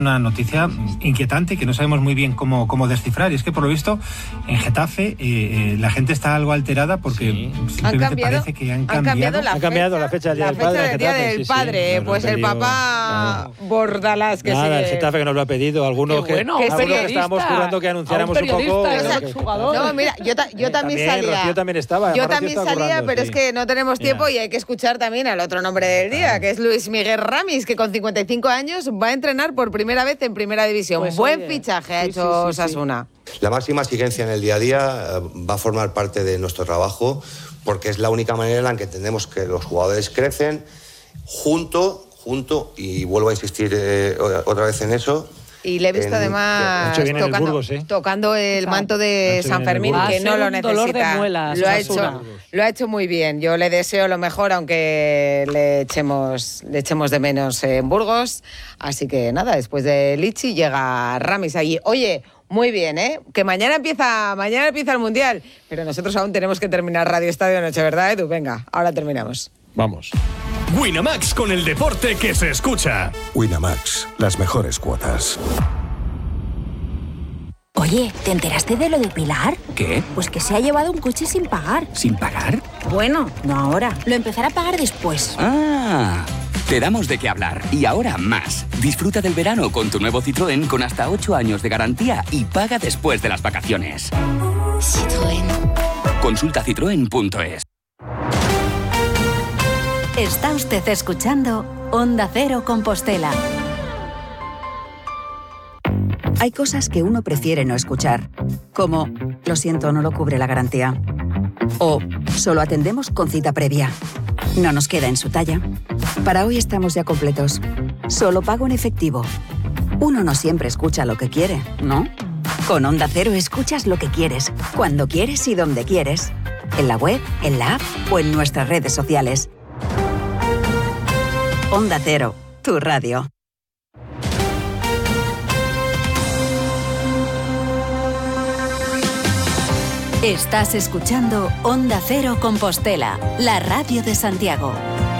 Una noticia inquietante que no sabemos muy bien cómo descifrar, y es que por lo visto en Getafe la gente está algo alterada porque simplemente parece que han cambiado la fecha del Día del Padre. Pues el papá Bordalás que nada, el Getafe que nos lo ha pedido, algunos que estábamos jugando que anunciáramos un poco. No, mira, yo también salía. Yo también estaba. Yo también salía, pero es que no tenemos tiempo y hay que escuchar también al otro nombre del día, que es Luis Miguel Ramis, que con 55 años va a entrenar por primera vez en Primera División. Pues buen fichaje ha hecho Osasuna. La máxima exigencia en el día a día va a formar parte de nuestro trabajo, porque es la única manera en la que entendemos que los jugadores crecen junto, y vuelvo a insistir otra vez en eso. Y le he visto además tocando el manto de San Fermín, que no lo necesita. Dolor de muelas, lo ha hecho muy bien. Yo le deseo lo mejor, aunque le echemos de menos en Burgos. Así que nada, después de Lichi llega Ramis allí. Oye, muy bien, que mañana empieza el Mundial. Pero nosotros aún tenemos que terminar Radio Estadio Noche, ¿verdad, Edu? Venga, ahora terminamos. Vamos. Winamax, con el deporte que se escucha. Winamax, las mejores cuotas. Oye, ¿te enteraste de lo de Pilar? ¿Qué? Pues que se ha llevado un coche sin pagar. ¿Sin pagar? Bueno, no ahora. Lo empezará a pagar después. Ah, te damos de qué hablar. Y ahora más. Disfruta del verano con tu nuevo Citroën con hasta 8 años de garantía y paga después de las vacaciones. Citroën. Consulta citroen.es. Está usted escuchando Onda Cero Compostela. Hay cosas que uno prefiere no escuchar, como lo siento, no lo cubre la garantía. O solo atendemos con cita previa. No nos queda en su talla. Para hoy estamos ya completos. Solo pago en efectivo. Uno no siempre escucha lo que quiere, ¿no? Con Onda Cero escuchas lo que quieres, cuando quieres y donde quieres. En la web, en la app o en nuestras redes sociales. Onda Cero, tu radio. Estás escuchando Onda Cero Compostela, la radio de Santiago.